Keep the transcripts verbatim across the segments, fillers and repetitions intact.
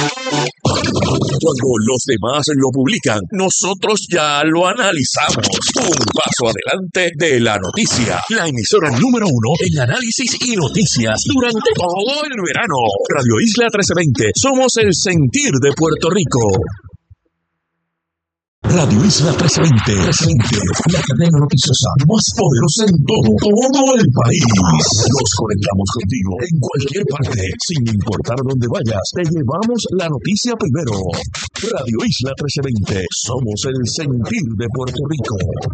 Cuando los demás lo publican, nosotros ya lo analizamos. Un paso adelante de la noticia. La emisora número uno en análisis y noticias durante todo el verano. Radio Isla trece veinte. Somos el sentir de Puerto Rico. Radio Isla trece veinte, la cadena noticiosa más poderosa en todo, todo el país. Nos conectamos contigo en cualquier parte, sin importar dónde vayas. Te llevamos la noticia primero. Radio Isla trece veinte, somos el sentir de Puerto Rico.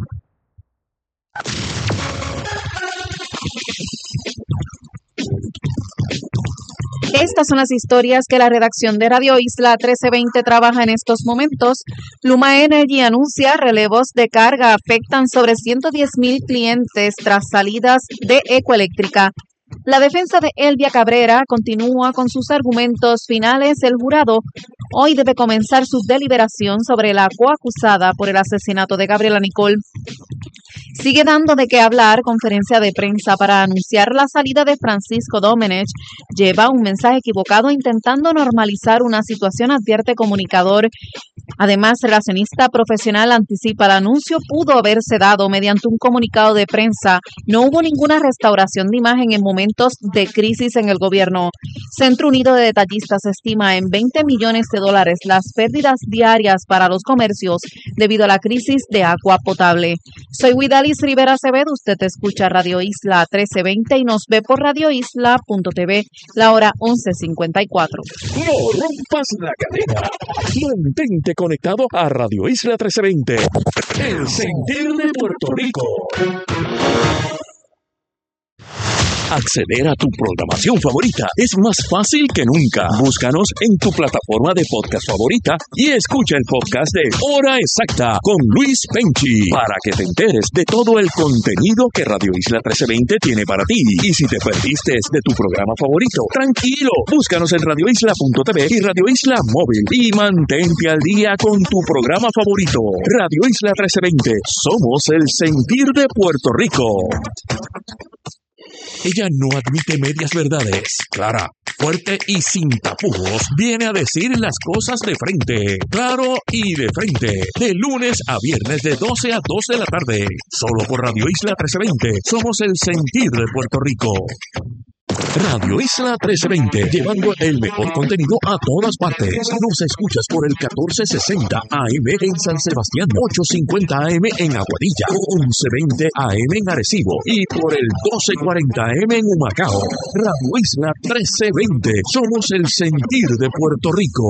Estas son las historias que la redacción de Radio Isla trece veinte trabaja en estos momentos. Luma Energy anuncia relevos de carga afectan sobre ciento diez mil clientes tras salidas de Ecoeléctrica. La defensa de Elvia Cabrera continúa con sus argumentos finales. El jurado hoy debe comenzar su deliberación sobre la coacusada por el asesinato de Gabriela Nicole. Sigue dando de qué hablar. Conferencia de prensa para anunciar la salida de Francisco Domenech. Lleva un mensaje equivocado intentando normalizar una situación, advierte comunicador. Además, relacionista profesional anticipa el anuncio pudo haberse dado mediante un comunicado de prensa. No hubo ninguna restauración de imagen en momentos de crisis en el gobierno. Centro Unido de Detallistas estima en veinte millones de dólares las pérdidas diarias para los comercios debido a la crisis de agua potable. Soy Widalis Rivera Acevedo, usted escucha Radio Isla trece veinte y nos ve por radio isla punto t v, la hora once cincuenta y cuatro. No rompas la cadena. Mantente conectado a Radio Isla trece veinte, el sentir de Puerto Rico. Acceder a tu programación favorita es más fácil que nunca. Búscanos en tu plataforma de podcast favorita y escucha el podcast de Hora Exacta con Luis Penchi para que te enteres de todo el contenido que Radio Isla trece veinte tiene para ti. Y si te perdiste de tu programa favorito, tranquilo, búscanos en radio isla punto t v y Radio Isla Móvil y mantente al día con tu programa favorito. Radio Isla trece veinte, somos el sentir de Puerto Rico. Ella no admite medias verdades. Clara, fuerte y sin tapujos, viene a decir las cosas de frente. Claro y de frente. De lunes a viernes de doce a dos de la tarde. Solo por Radio Isla trece veinte. Somos el sentir de Puerto Rico. Radio Isla trece veinte, llevando el mejor contenido a todas partes. Nos escuchas por el catorce sesenta A M en San Sebastián, ochocientos cincuenta A M en Aguadilla, once veinte A M en Arecibo y por el doce cuarenta A M en Humacao. Radio Isla trece veinte, somos el sentir de Puerto Rico.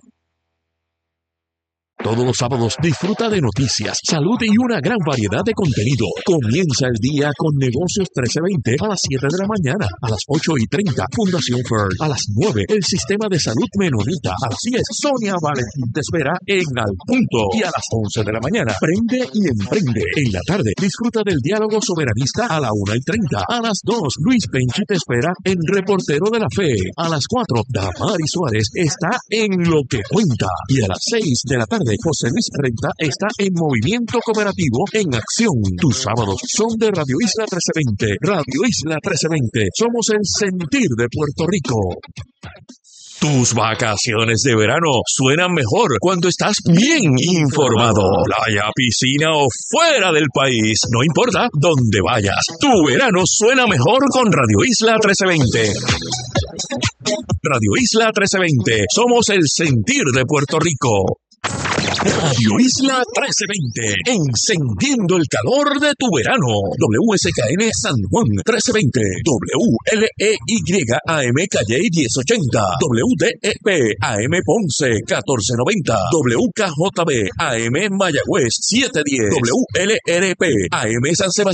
Todos los sábados disfruta de noticias, salud y una gran variedad de contenido. Comienza el día con Negocios trece veinte a las siete de la mañana, a las ocho y treinta, Fundación Fern, a las nueve, el Sistema de Salud Menonita, a las diez, Sonia Valentín te espera en Al Punto y a las once de la mañana, Prende y Emprende. En la tarde, disfruta del Diálogo Soberanista a la una y treinta, a las dos, Luis Penchi te espera en Reportero de la Fe, a las cuatro, Damari Suárez está en Lo que Cuenta y a las seis de la tarde, José Luis Renta está en Movimiento Cooperativo en Acción. Tus sábados son de Radio Isla trece veinte. Radio Isla trece veinte. Somos el sentir de Puerto Rico. Tus vacaciones de verano suenan mejor cuando estás bien informado. Playa, piscina o fuera del país, no importa dónde vayas. Tu verano suena mejor con Radio Isla trece veinte. Radio Isla trece veinte. Somos el sentir de Puerto Rico. Radio Isla trece veinte, encendiendo el calor de tu verano. W S K N San Juan trece veinte, W L E Y A M Calle diez ochenta, W D E P A M Ponce catorce noventa, W K J B A M Mayagüez siete diez, W L R P A M San Sebastián